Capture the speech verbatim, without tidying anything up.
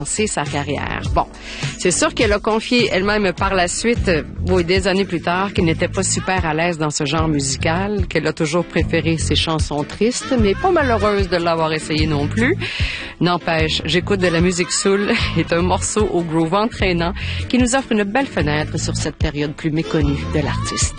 sa carrière. Bon, c'est sûr qu'elle a confié elle-même par la suite, euh, oui, des années plus tard, qu'elle n'était pas super à l'aise dans ce genre musical, qu'elle a toujours préféré ses chansons tristes, mais pas malheureuse de l'avoir essayé non plus. N'empêche, J'écoute de la musique soul est un morceau au groove entraînant qui nous offre une belle fenêtre sur cette période plus méconnue de l'artiste.